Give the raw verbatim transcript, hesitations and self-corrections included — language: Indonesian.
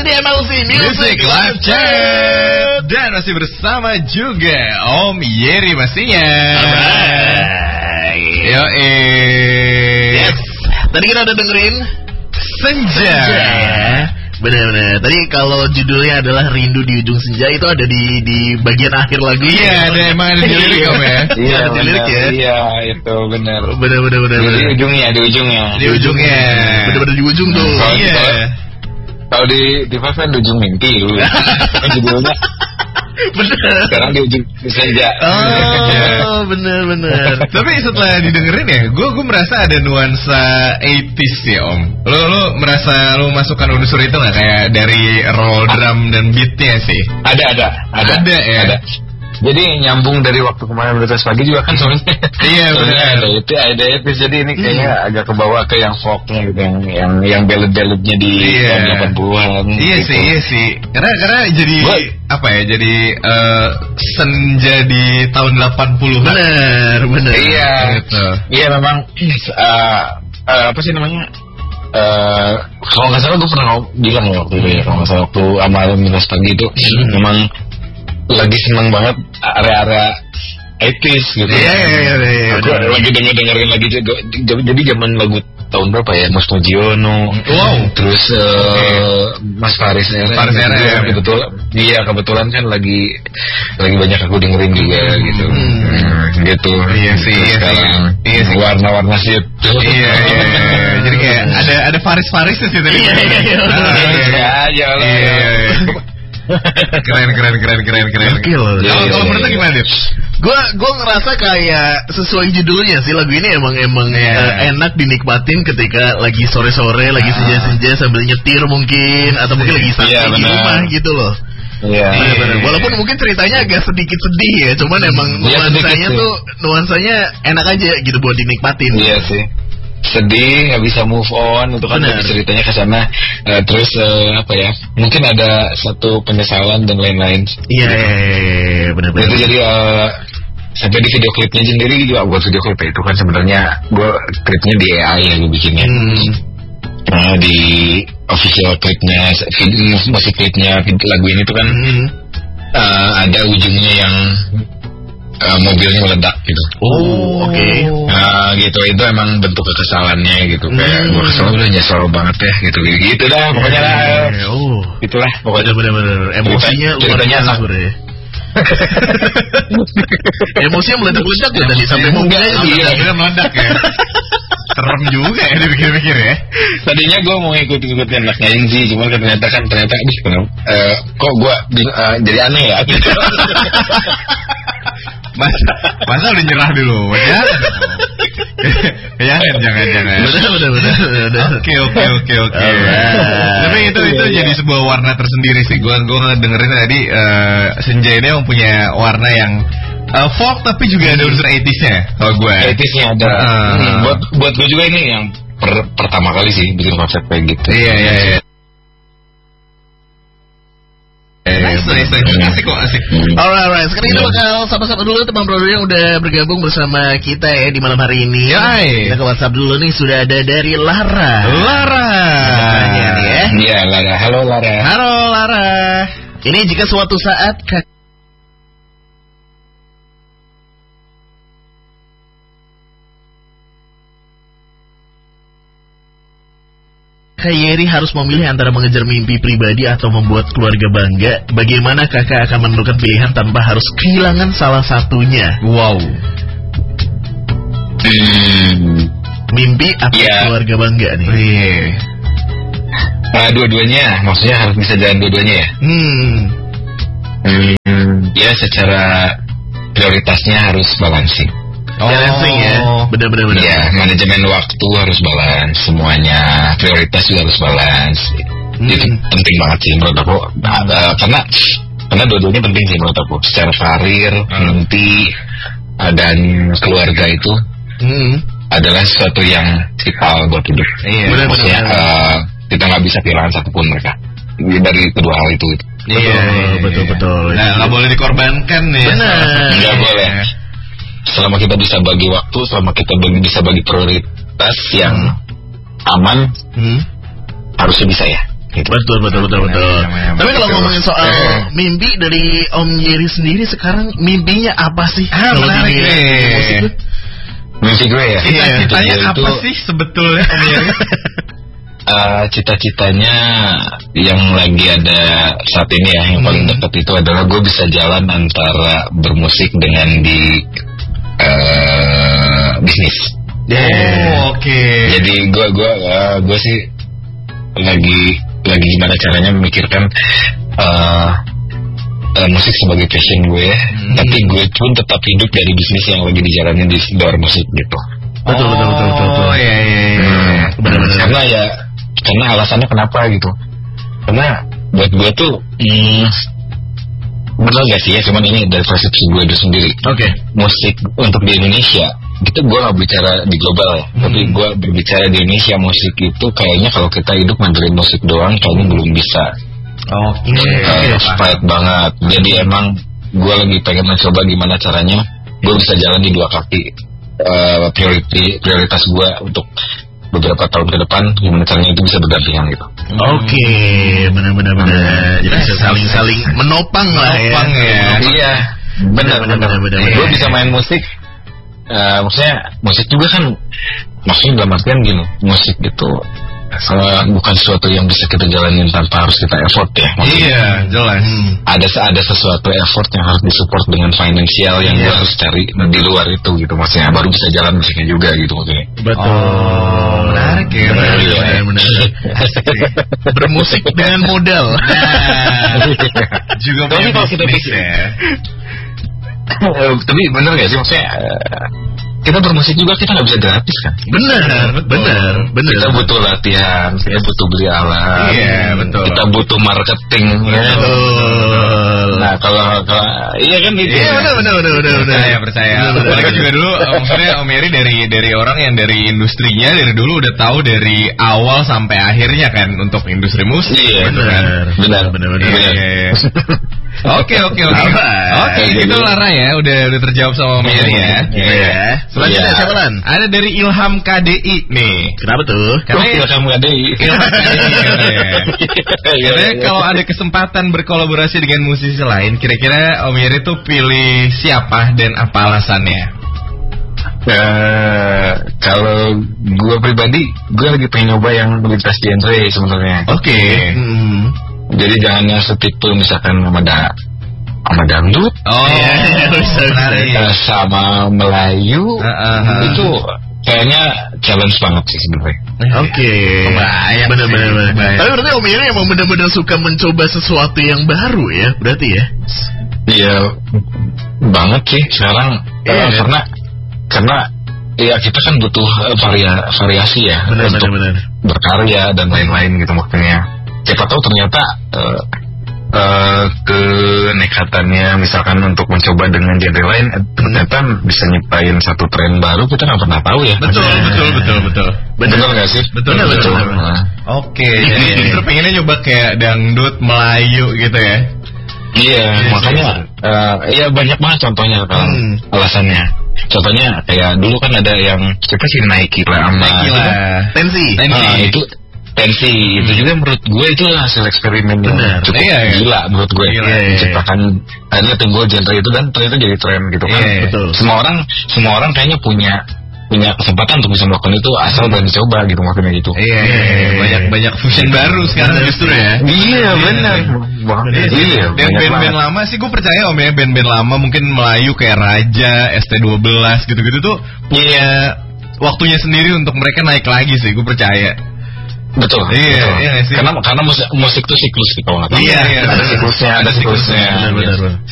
masih di M L C Music Live Chat dan masih bersama juga Om Yeri pastinya. Alright. Yo eh. Yes. Tadi kita udah dengerin Senja. Senja ya. Benar-benar. Tadi kalau judulnya adalah Rindu di Ujung Senja, itu ada di di bagian akhir lagu. Iya, ada emang ada di lirik Om ya. Iya, ada di lirik ya. Iya, itu benar. Benar-benar benar. Di ujungnya, di ujungnya. Di ujungnya. Benar-benar di ujung tuh. Kalau Iya. Kalau di di Five kan di ujung mimpi dulu. Judulnya. Bener. Sekarang di ujung senja. Oh, bener-bener. Tapi setelah didengerin ya, gue gue merasa ada nuansa eighties ya Om. Lo lo merasa lo masukkan unsur itu nggak kayak dari roll drum dan beatnya sih? Ada, ada, ada. Ada ya. Ada. Jadi nyambung dari waktu kemarin Berita Pagi juga kan soalnya. Iya benar. Ada itu, ada itu. Jadi ini kayaknya hmm. agak kebawa ke yang folknya gitu, yang yang yang ballad-balladnya di Iya. tahun delapan puluhan. Iya gitu. sih, iya sih. Karena karena jadi What? apa ya? Jadi uh, senja di tahun delapan puluhan. Bener, bener. Iya. Gitu. Iya memang. Uh, uh, apa sih namanya? Uh, kalau nggak salah gue pernah bilang ya waktu itu ya, kalau nggak salah waktu Amalan Minas Pagi itu Hmm. memang lagi seneng banget area-area eighties gitu. Iya, iya, iya, iya, Aku iya. lagi denger dengerin lagi juga. Jadi zaman lagu tahun berapa ya? Mas Mujiono. Wow. Terus uh, Mas Faris R. Faris R, ya. Kebetulan. Iya kebetulan kan lagi lagi banyak aku dengerin juga gitu. Hmm, gitu. Iya sih, Terus iya sih. sekarang Iya sih. warna-warna shit. Iya, iya, iya. Jadi kayak ada ada Faris-Farisnya sih tadi. Iya, iya, iya. Ah, Iya aja lah. Iya, iya, iya. Keren, keren, keren, keren, keren. Oke loh. Iya, Kalau iya, kalau iya, menurut iya. gimana Dit? Gue gue ngerasa kayak sesuai judulnya sih, lagu ini emang emang Iya. eh, enak dinikmatin ketika lagi sore-sore, lagi Ah. senja-senja sambil nyetir mungkin, atau mungkin lagi santai Iya, di benar. rumah gitu loh. Iya. Bener-bener. Walaupun mungkin ceritanya agak sedikit sedih ya, cuman emang Iya, sedikit nuansanya sih. tuh nuansanya enak aja gitu buat dinikmatin. Iya sih. Sedih, nggak bisa move on, itu kan Benar. lebih ceritanya ke sana. Eh, terus eh, apa ya? Mungkin ada satu penyesalan dan lain-lain. Iya, iya, iya, benar-benar. Itu jadi eh, sampai di video klipnya sendiri juga buat video klip itu kan sebenarnya gue klipnya di A I yang gue bikinnya. Hmm. Nah, di official klipnya, vid- musik klipnya vid- lagu ini tuh kan Hmm. eh, ada ujungnya yang eh, mobilnya meledak gitu. Oh, oke. Nah gitu, itu emang bentuk kekesalannya gitu. Kayak Hmm. gue kesel udah nyesel banget ya gitu. Gitu dah pokoknya lah. Eh, Oh. Itulah pokoknya. Bener-bener emosinya Cerita- luar ceritanya biasa enak. sebenarnya. Emosinya meledak-ledak ya tadi sampai Enggak, mobilnya iya. meledak. Dia meledak ya. Serem juga ya dipikir-pikir ya. Tadinya gue mau ikut-ikutin anaknya Inzi, cuman kan ternyata kan ternyata aduh kenapa eh, kok gue uh, jadi aneh ya gitu. Masa, masa udah nyerah dulu ya? Jangan, jangan, jangan. Bener, bener, bener, bener. Oke, oke, oke, oke. Alright. Tapi itu itu Iya, jadi iya. sebuah warna tersendiri sih. Gue gue dengerin tadi eh, Senja ini emang punya warna yang eh, folk tapi juga ada unsur eighties-nya. Kalau gue. Etisnya ada. Ah. Hmm, buat buat gue juga ini yang per- pertama kali sih bikin konsep kayak gitu. Iya, iya, iya. Eh, nice, nice, nice. Asik kok, asik. Alright, alright. Sekarang kita bakal sapa-sapa dulu teman produser yang udah bergabung bersama kita ya di malam hari ini. Yai. Kita ke WhatsApp dulu nih, sudah ada dari Lara. Lara. Namanya nih ya. Iya Lara, halo Lara. Halo Lara. Ini jika suatu saat Kak Kak Yeri harus memilih antara mengejar mimpi pribadi atau membuat keluarga bangga, bagaimana kakak akan menentukan pilihan tanpa harus kehilangan salah satunya? Wow. Hmm. Mimpi atau Iya. keluarga bangga nih? Iya. Nah, dua-duanya, maksudnya harus bisa jalan dua-duanya ya. Hmm. Hmm. Ya secara prioritasnya harus balancing. Balancing ya. Benar-benar benar. Iya, manajemen waktu harus balance, semuanya prioritas juga harus balance. Hmm. Itu penting banget sih menurut aku. Ada- karena karena dua-duanya penting sih menurut aku. Secara karir, mimpi, uh, dan keluarga itu Hmm. adalah sesuatu yang vital buat hidup. Iya. Benar, Maksudnya benar. uh, kita nggak bisa kehilangan satupun mereka dari kedua hal itu. Betul, betul, betul. Nah, nggak boleh dikorbankan ya. Benar. Nggak boleh. Selama kita bisa bagi waktu, selama kita bagi, bisa bagi prioritas yang aman, Hmm. harusnya bisa ya. gitu. Betul betul betul betul. Benar, benar, Tapi kalau betul. ngomongin soal Eh. mimpi dari Om Jerry sendiri sekarang mimpinya apa sih? Ah, Kalau menarik dunia nih. musik tuh? Mimpi gue ya. Cita-citanya Itu- apa sih sebetulnya Om Yeri? Uh, cita-citanya yang lagi ada saat ini ya, yang paling Hmm. dekat itu adalah gue bisa jalan antara bermusik dengan di uh, bisnis. Oh, oke. Jadi gue gue uh, gue sih lagi lagi gimana caranya memikirkan uh, uh, musik sebagai passion gue, Hmm. tapi gue pun tetap hidup dari bisnis yang lagi dijalanin di luar musik gitu. Betul, betul, betul, betul, betul. Oh, iya, iya, iya. Hmm, benar-benar. Karena ya, karena alasannya kenapa gitu? Karena buat gue tuh, hmm, benar gak sih ya? Cuman ini dari persepsi gue itu sendiri. Oke. Musik untuk di Indonesia, itu gue gak bicara di global ya, Hmm. tapi gue berbicara di Indonesia. Musik itu kayaknya kalau kita hidup ngandelin musik doang, kayaknya belum bisa. Oke. Uh, Oke, expired banget. Jadi emang gue lagi pengen mencoba gimana caranya gue bisa jalan di dua kaki. Uh, priority, prioritas gue untuk beberapa tahun ke depan gimana caranya itu bisa berdampingan gitu. Oke, benar-benar benar. Jadi bisa saling-saling menopang lah ya. Menopang ya. Iya, benar Benar, benar. benar, benar, benar. Gue bisa main musik. Uh, maksudnya musik juga kan, maksudnya dalam artian gini, musik itu uh, bukan sesuatu yang bisa kita jalanin tanpa harus kita effort ya. Maksudnya, Iya, jelas. Hmm. ada ada sesuatu effort yang harus disupport dengan finansial yang Iya. gue harus cari di luar itu gitu, maksudnya baru bisa jalan musiknya juga gitu maksudnya. Betul. Oh, menarik ya. Benar, Menarik ya. benar, benar. Asik ya. Bermusik dengan modal. Nah, juga Tapi punya kalau kita bisnis pikir- ya. Eh, tapi bener gak sih maksudnya eh, kita bermusik juga kita nggak bisa gratis kan? Benar, Betul. benar, benar. Kita butuh latihan, kita butuh beli alat, Iya, betul. kita butuh marketing. Ya. Betul. Nah kalau kalau iya kan gitu. Iya, benar, benar, benar, benar, benar. Percaya, percaya. Benar, benar. Apalagi juga dulu, eh, maksudnya Om Yeri dari dari orang yang dari industrinya dari dulu udah tahu dari awal sampai akhirnya kan untuk industri musik. Iya, gitu kan. Benar, Benar. benar, benar. Iya, Benar. iya, iya. Oke, oke, oke. Alright. Oke, itu Lara ya, udah udah terjawab sama Om Yeri ya. Iya. Selanjutnya Iya. siapa Lan? Ada dari Ilham K D I nih. Kenapa tuh? Karena ya kamu ada Ilham K D I katanya. Katanya kalau ada kesempatan berkolaborasi dengan musisi lain, kira-kira Om Yeri tuh pilih siapa dan apa alasannya? Eh, kalau gue pribadi, gue lagi pengen nyoba yang lintas genre sebenarnya. Oke. Hmm. Jadi jangan yang setipe misalkan sama da, sama dangdut, Oh, Iya, bisa, bisa. menarik. eh, sama Melayu, Ah, ah, ah. itu kayaknya challenge banget sih sebenarnya. Oke. Kebayang Benar, sih, benar, benar. kebayang. Tapi berarti Om Yeri emang benar-benar suka mencoba sesuatu yang baru ya, berarti ya? Iya banget sih sekarang. Iya, Eh, kan? karena karena ya kita kan butuh eh, varia, variasi ya Benar, benar, untuk benar. berkarya dan lain-lain gitu maksudnya. Siapa tahu ternyata eh, eh, kenekatannya misalkan untuk mencoba dengan genre lain eh, ternyata bisa nyiptain satu tren baru, kita nggak pernah tahu ya. Betul, Maksudnya, betul, betul, betul. bener nggak sih? Betul, Benar, betul. betul, benar. Nah, Oke, jadi justru pengennya nyoba kayak dangdut Melayu gitu ya. iya, makanya eh, ya banyak banget contohnya kan Hmm. alasannya. Contohnya kayak dulu kan ada yang siapa sih Nike lah sama Nike lah. Tensi. Tensi. Ah, itu tensi itu juga menurut gue itu hasil eksperimen yang Benar. cukup Iya, iya. gila menurut gue. Gila, iya, iya. Menciptakan akhirnya timbul genre itu dan ternyata jadi tren gitu kan. Iya, betul. Semua orang semua orang kayaknya punya punya kesempatan untuk bisa melakukan itu asal berani coba gitu maksudnya gitu. Iya, iya, iya. banyak banyak fusion baru sekarang justru ya. Iya benar. Iya, sih. Iya. Dan banyak band-band banget. lama sih gue percaya Om ya, band-band lama mungkin Melayu kayak Raja, S T dua belas gitu-gitu tuh punya waktunya sendiri untuk mereka naik lagi sih, gue percaya. Betul. Iya, betul. iya nggak sih? Karena karena musik musik itu siklus gitu kalau nggak salah. Iya, iya. Ada siklusnya, ada siklusnya. Benar, benar, benar.